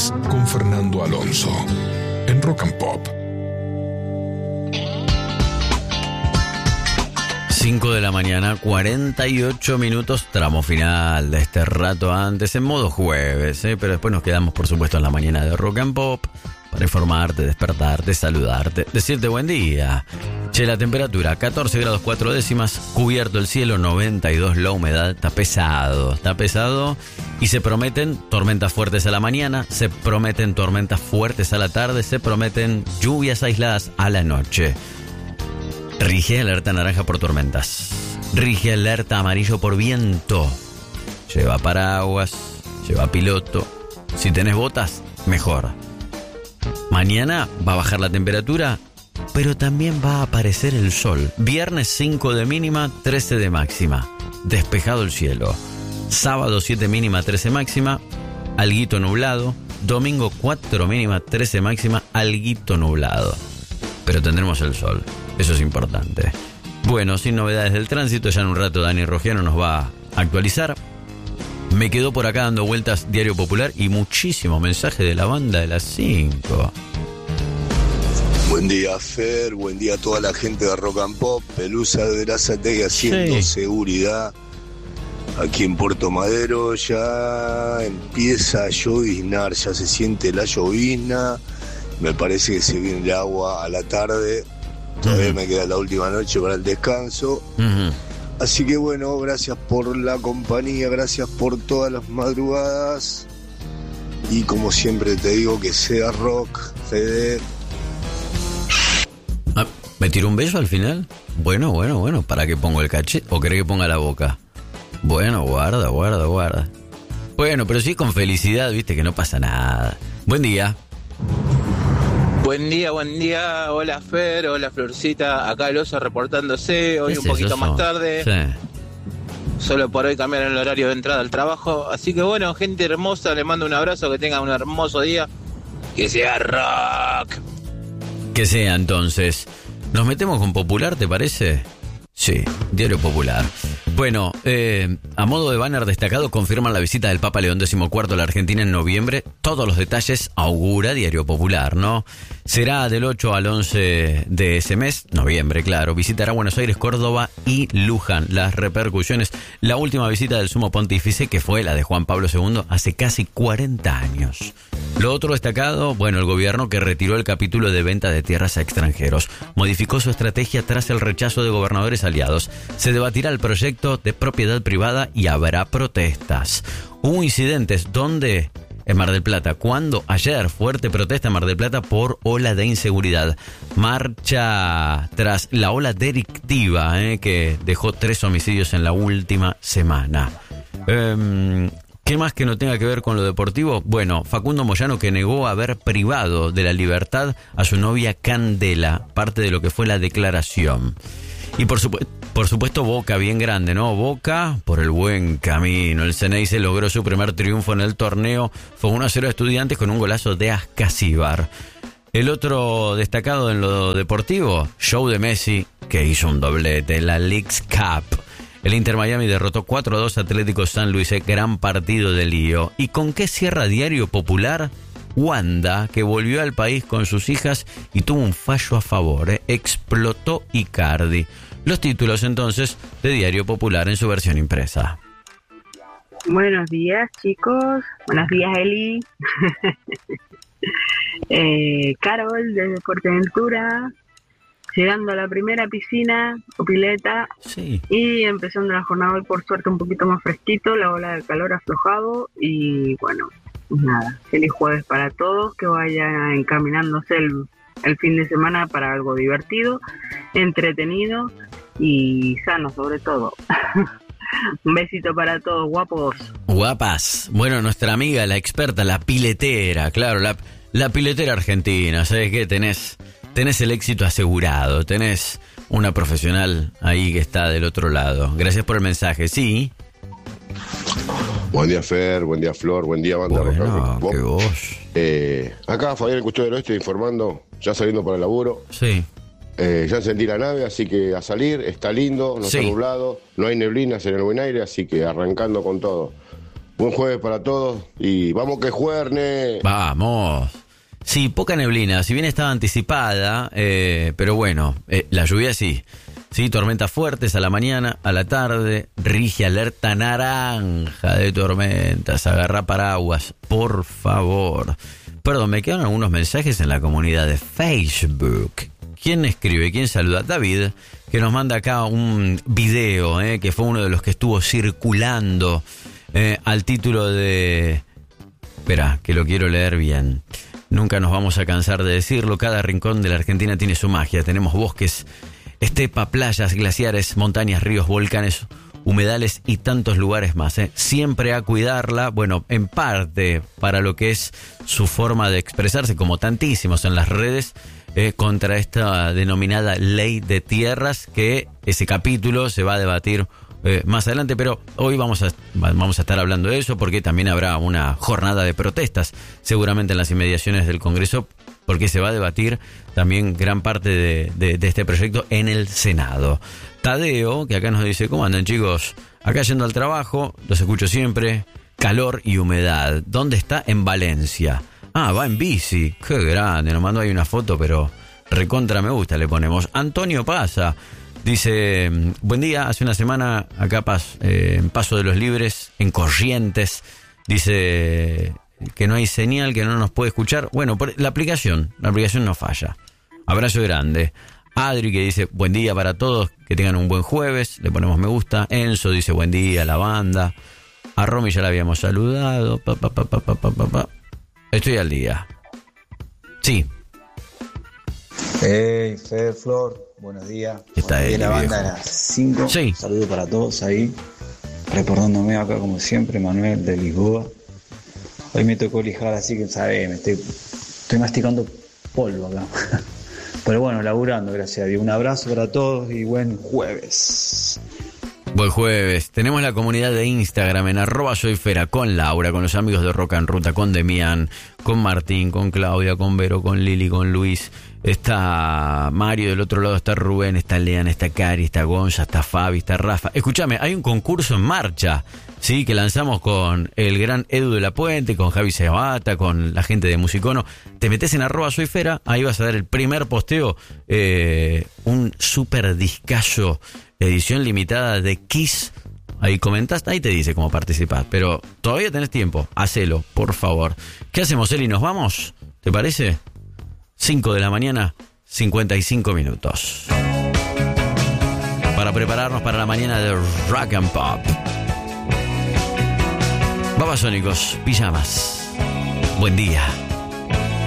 Días con Fernando Alonso en Rock and Pop. 5 de la mañana, 48 minutos, tramo final de este rato antes, en modo jueves, pero después nos quedamos, por supuesto, en la mañana de Rock and Pop para informarte, despertarte, saludarte, decirte buen día. Che, la temperatura, 14 grados 4 décimas, cubierto el cielo, 92 la humedad, está pesado y se prometen tormentas fuertes a la mañana, se prometen tormentas fuertes a la tarde, se prometen lluvias aisladas a la noche. Rige alerta naranja por tormentas. Rige alerta amarillo por viento. Lleva paraguas, lleva piloto. Si tenés botas, mejor. Mañana va a bajar la temperatura, pero también va a aparecer el sol. Viernes 5 de mínima, 13 de máxima. Despejado el cielo. Sábado 7 mínima, 13 máxima. Alguito nublado. Domingo 4 mínima, 13 máxima. Alguito nublado. Pero tendremos el sol. Eso es importante. Bueno, sin novedades del tránsito, ya en un rato Dani Rogiano nos va a actualizar. Me quedó por acá dando vueltas Diario Popular y muchísimos mensajes de la banda de las 5. Buen día, Fer. Buen día a toda la gente de Rock and Pop. Pelusa de Verazategui haciendo seguridad. Aquí en Puerto Madero ya empieza a lloviznar, ya se siente la llovizna. Me parece que se viene el agua a la tarde. Todavía me queda la última noche para el descanso. Así que bueno, gracias por la compañía, gracias por todas las madrugadas. Y como siempre te digo, que sea rock, Fede. ¿Me tiró un beso al final? Bueno, ¿para qué pongo el cachete? ¿O querés que ponga la boca? Bueno, guarda. Bueno, pero sí con felicidad, viste que no pasa nada. Buen día. Buen día. Hola Fer, hola Florcita. Acá el oso reportándose. Hoy un poquito más tarde. Sí. Solo por hoy cambiaron el horario de entrada al trabajo. Así que bueno, gente hermosa, les mando un abrazo. Que tengan un hermoso día. Que sea rock. Que sea entonces. ¿Nos metemos con Popular, te parece? Sí, Diario Popular. Bueno, a modo de banner destacado, confirman la visita del Papa León XIV a la Argentina en noviembre. Todos los detalles augura Diario Popular, ¿no? Será del 8 al 11 de ese mes, noviembre, claro. Visitará Buenos Aires, Córdoba y Luján. Las repercusiones, la última visita del Sumo Pontífice, que fue la de Juan Pablo II hace casi 40 años. Lo otro destacado, el gobierno que retiró el capítulo de venta de tierras a extranjeros. Modificó su estrategia tras el rechazo de gobernadores aliados. Se debatirá el proyecto de propiedad privada y habrá protestas. Hubo incidentes donde en Mar del Plata, cuando ayer fuerte protesta en Mar del Plata por ola de inseguridad. Marcha tras la ola delictiva que dejó 3 homicidios en la última semana. ¿Qué más que no tenga que ver con lo deportivo? Bueno, Facundo Moyano, que negó haber privado de la libertad a su novia Candela, parte de lo que fue la declaración. Y por supuesto Boca, bien grande, ¿no? Boca por el buen camino. El Ceneice logró su primer triunfo en el torneo. Fue 1-0 a Estudiantes con un golazo de Ascasíbar. El otro destacado en lo deportivo, show de Messi, que hizo un doblete en la Leagues Cup. El Inter Miami derrotó 4-2 a Atlético San Luis, gran partido de lío. ¿Y con qué cierra Diario Popular? Wanda, que volvió al país con sus hijas y tuvo un fallo a favor, explotó Icardi. Los títulos entonces de Diario Popular en su versión impresa. Buenos días, chicos. Buenos días, Eli. Carol desde Fuerteventura, llegando a la primera piscina o pileta. Sí. Y empezando la jornada hoy, por suerte, un poquito más fresquito, la ola de calor aflojado y bueno, pues nada, feliz jueves para todos, que vaya encaminándose el fin de semana para algo divertido, entretenido y sano sobre todo. Un besito para todos, guapos. Guapas. Bueno, nuestra amiga, la experta, la piletera, claro, la piletera argentina. ¿Sabes qué? Tenés el éxito asegurado, tenés una profesional ahí que está del otro lado. Gracias por el mensaje, sí. Buen día, Fer, buen día, Flor, buen día, banda. Bueno, qué voz. Acá Fabián, el Custodio del Oeste, informando, ya saliendo para el laburo. Sí. Ya encendí la nave, así que a salir, está lindo, no está nublado, no hay neblinas en el buen aire, así que arrancando con todo. Buen jueves para todos y vamos que juerne. Vamos. Sí, poca neblina, si bien estaba anticipada, pero bueno, la lluvia sí. Sí, tormentas fuertes a la mañana, a la tarde, rige alerta naranja de tormentas, agarra paraguas, por favor. Perdón, me quedan algunos mensajes en la comunidad de Facebook. ¿Quién escribe? ¿Quién saluda? David, que nos manda acá un video, que fue uno de los que estuvo circulando al título de... Espera, que lo quiero leer bien. Nunca nos vamos a cansar de decirlo, cada rincón de la Argentina tiene su magia. Tenemos bosques, estepa, playas, glaciares, montañas, ríos, volcanes, humedales y tantos lugares más. Siempre a cuidarla, bueno, en parte para lo que es su forma de expresarse, como tantísimos en las redes, contra esta denominada ley de tierras, que ese capítulo se va a debatir más adelante, pero hoy vamos a estar hablando de eso porque también habrá una jornada de protestas seguramente en las inmediaciones del Congreso, porque se va a debatir también gran parte de este proyecto en el Senado. Tadeo, que acá nos dice: ¿cómo andan, chicos? Acá yendo al trabajo, los escucho siempre, calor y humedad. ¿Dónde está? En Valencia. Ah, va en bici, qué grande, nos mandó ahí una foto, pero recontra me gusta le ponemos. Antonio Pasa dice: buen día, hace una semana acá en Paso de los Libres, en Corrientes, dice que no hay señal, que no nos puede escuchar. Bueno, la aplicación no falla. Abrazo grande. Adri, que dice: buen día para todos, que tengan un buen jueves, le ponemos me gusta. Enzo dice: buen día, la banda. A Romy ya la habíamos saludado. Estoy al día. Sí. Hey, Fede, Flor, buenos días. Está ahí, la banda de las 5. Sí. Saludos para todos ahí. Reportándome acá como siempre, Manuel de Lisboa. Hoy me tocó lijar, así que sabes, estoy masticando polvo acá. Pero bueno, laburando, gracias a Dios. Un abrazo para todos y buen jueves. Buen jueves. Tenemos la comunidad de Instagram en @soyfera, con Laura, con los amigos de Rock en Ruta, con Demián, con Martín, con Claudia, con Vero, con Lili, con Luis. Está Mario del otro lado, está Rubén, está Lean, está Cari, está Gonza, está Fabi, está Rafa. Escúchame, hay un concurso en marcha, sí, que lanzamos con el gran Edu de la Puente, con Javi Sebata, con la gente de Musicono. Te metes en @soyfera, ahí vas a ver el primer posteo, un super discazo, edición limitada de Kiss. Ahí comentaste, ahí te dice cómo participar, pero todavía tenés tiempo, hacelo, por favor. ¿Qué hacemos, Eli? ¿Nos vamos? ¿Te parece? 5 de la mañana, 55 minutos. Para prepararnos para la mañana de Rock and Pop. Babasónicos, pijamas. Buen día.